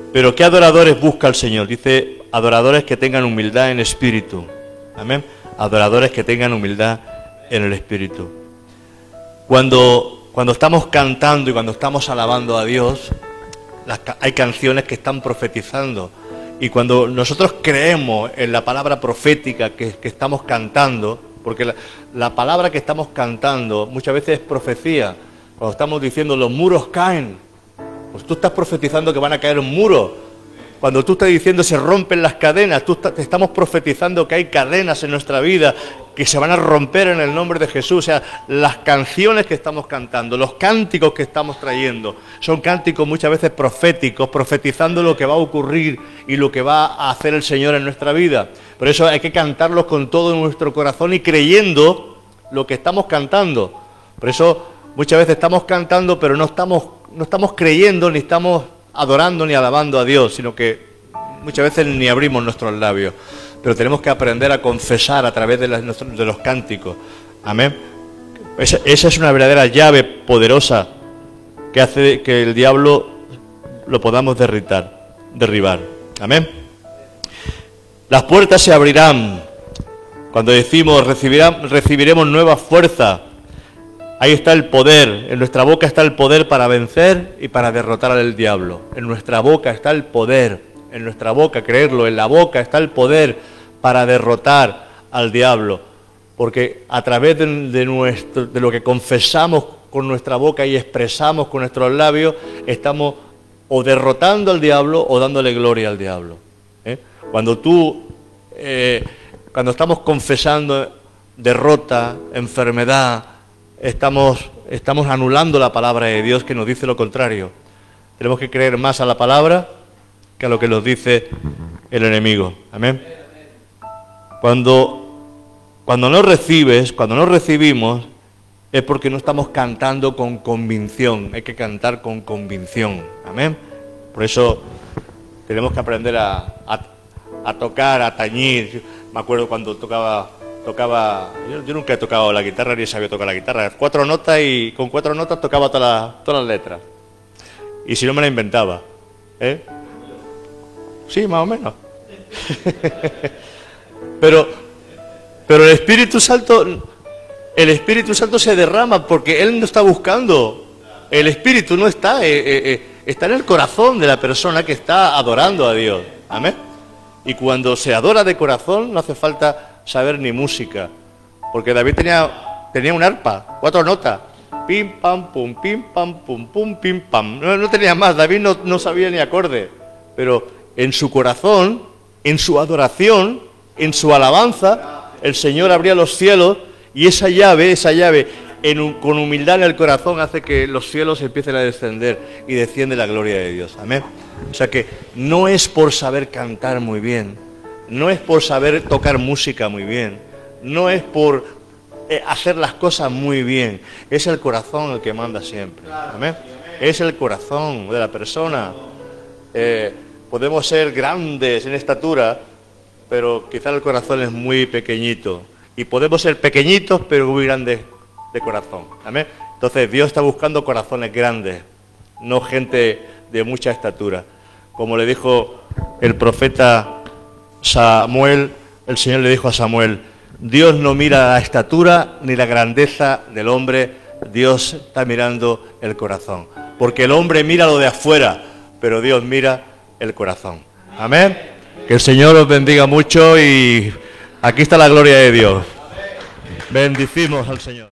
Pero ¿qué adoradores busca el Señor? Dice, adoradores que tengan humildad en espíritu. Amén. Adoradores que tengan humildad en el espíritu. Cuando estamos cantando y cuando estamos alabando a Dios, hay canciones que están profetizando. Y cuando nosotros creemos en la palabra profética que estamos cantando, porque la palabra que estamos cantando muchas veces es profecía. Cuando estamos diciendo los muros caen, pues tú estás profetizando que van a caer un muro. Cuando tú estás diciendo se rompen las cadenas, te estamos profetizando que hay cadenas en nuestra vida que se van a romper en el nombre de Jesús. O sea, las canciones que estamos cantando, los cánticos que estamos trayendo, son cánticos muchas veces proféticos, profetizando lo que va a ocurrir y lo que va a hacer el Señor en nuestra vida. Por eso hay que cantarlos con todo nuestro corazón y creyendo lo que estamos cantando. Por eso muchas veces estamos cantando, pero no estamos creyendo ni estamos adorando ni alabando a Dios, sino que muchas veces ni abrimos nuestros labios. Pero tenemos que aprender a confesar a través de los cánticos. Amén. Esa es una verdadera llave poderosa que hace que el diablo lo podamos derribar. Amén. Las puertas se abrirán. Cuando decimos recibiremos nueva fuerza, ahí está el poder. En nuestra boca está el poder para vencer y para derrotar al diablo. En nuestra boca está el poder. En nuestra boca, creerlo, en la boca está el poder para derrotar al diablo. Porque a través de lo que confesamos con nuestra boca y expresamos con nuestros labios, estamos o derrotando al diablo o dándole gloria al diablo. Cuando estamos confesando derrota, enfermedad, estamos anulando la palabra de Dios que nos dice lo contrario. Tenemos que creer más a la palabra que a lo que nos dice el enemigo. Amén. Cuando no recibimos, es porque no estamos cantando con convicción. Hay que cantar con convicción. Amén. Por eso tenemos que aprender a tocar, a tañir. Me acuerdo cuando tocaba, yo nunca he tocado la guitarra ni sabía tocar la guitarra. 4 notas y con 4 notas tocaba todas las letras. Y si no me la inventaba. Sí, más o menos. Pero el Espíritu Santo se derrama porque Él no está buscando. El Espíritu no está, está en el corazón de la persona que está adorando a Dios. Amén. Y cuando se adora de corazón no hace falta saber ni música. Porque David tenía un arpa, 4 notas. Pim, pam, pum, pim, pam, pum, pum, pim, pam. No tenía más, David no sabía ni acorde. Pero en su corazón, en su adoración, en su alabanza, el Señor abría los cielos y esa llave, con humildad en el corazón hace que los cielos empiecen a descender y desciende la gloria de Dios. Amén. O sea que no es por saber cantar muy bien, no es por saber tocar música muy bien, no es por hacer las cosas muy bien, es el corazón el que manda siempre. Amén. Es el corazón de la persona. Podemos ser grandes en estatura, pero quizá el corazón es muy pequeñito. Y podemos ser pequeñitos, pero muy grandes de corazón. ¿Amén? Entonces Dios está buscando corazones grandes, no gente de mucha estatura. Como le dijo el profeta Samuel, el Señor le dijo a Samuel, Dios no mira la estatura ni la grandeza del hombre, Dios está mirando el corazón. Porque el hombre mira lo de afuera, pero Dios mira el corazón. Amén. Que el Señor os bendiga mucho y aquí está la gloria de Dios. Bendicimos al Señor.